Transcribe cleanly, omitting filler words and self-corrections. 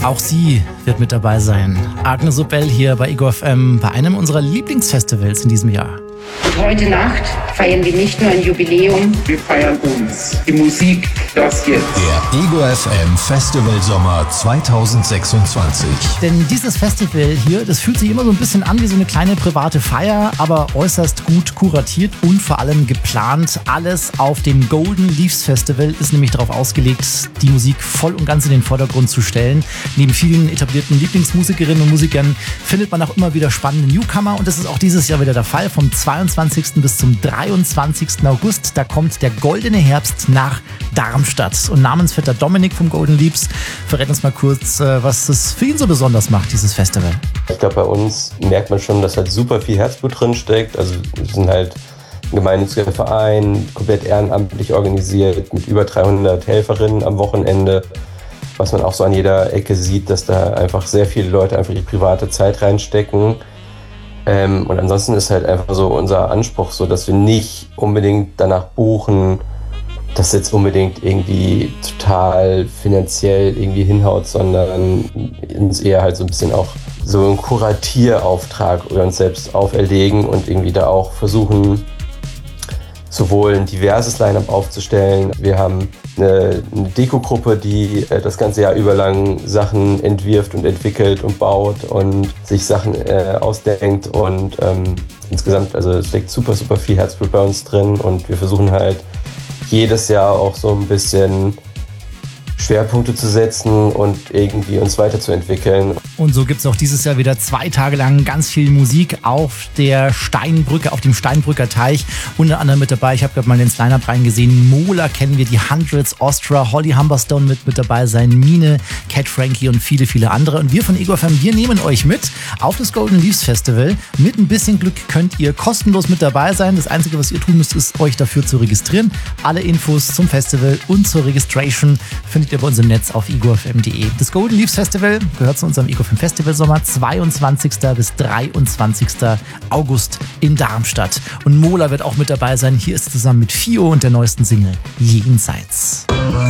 Auch sie wird mit dabei sein. Agnes Obel hier bei Ego FM bei einem unserer Lieblingsfestivals in diesem Jahr. Heute Nacht feiern wir nicht nur ein Jubiläum. Wir feiern uns. Die Musik, das jetzt. Der Ego FM Festival Sommer 2026. Denn dieses Festival hier, das fühlt sich immer so ein bisschen an wie so eine kleine private Feier, aber äußerst gut kuratiert und vor allem geplant. Alles auf dem Golden Leaves Festival ist nämlich darauf ausgelegt, die Musik voll und ganz in den Vordergrund zu stellen. Neben vielen etablierten Lieblingsmusikerinnen und Musikern findet man auch immer wieder spannende Newcomer und das ist auch dieses Jahr wieder der Fall. Vom 22. bis zum 23. August, da kommt der goldene Herbst nach Darmstadt. Und Namensvetter Dominik vom Golden Leaves verrät uns mal kurz, was es für ihn so besonders macht, dieses Festival. Ich glaube, bei uns merkt man schon, dass halt super viel Herzblut drin steckt. Also wir sind halt ein gemeinnütziger Verein, komplett ehrenamtlich organisiert, mit über 300 Helferinnen am Wochenende. Was man auch so an jeder Ecke sieht, dass da einfach sehr viele Leute einfach ihre private Zeit reinstecken. Und ansonsten ist halt einfach so unser Anspruch so, dass wir nicht unbedingt danach buchen, dass jetzt unbedingt irgendwie total finanziell irgendwie hinhaut, sondern uns eher halt so ein bisschen auch so einen Kuratierauftrag uns selbst auferlegen und irgendwie da auch versuchen, sowohl ein diverses Line-up aufzustellen. Wir haben eine Dekogruppe, die das ganze Jahr über lang Sachen entwirft und entwickelt und baut und sich Sachen ausdenkt und insgesamt, also es steckt super, super viel Herzblut bei uns drin und wir versuchen halt jedes Jahr auch so ein bisschen Schwerpunkte zu setzen und irgendwie uns weiterzuentwickeln. Und so gibt es auch dieses Jahr wieder 2 Tage lang ganz viel Musik auf der Steinbrücke, auf dem Steinbrücker Teich. Unter anderem mit dabei, ich habe gerade mal ins Line-Up reingesehen, Mola kennen wir, die Hundreds, Ostra, Holly Humberstone wird mit dabei sein, Mine, Cat Frankie und viele, viele andere. Und wir von Ego FM, wir nehmen euch mit auf das Golden Leaves Festival. Mit ein bisschen Glück könnt ihr kostenlos mit dabei sein. Das Einzige, was ihr tun müsst, ist euch dafür zu registrieren. Alle Infos zum Festival und zur Registration findet ihr bei uns im Netz auf egofm.de. Das Golden Leaves Festival gehört zu unserem Ego FM Festival Sommer, 22. bis 23. August in Darmstadt. Und Mola wird auch mit dabei sein. Hier ist zusammen mit Fio und der neuesten Single Jenseits.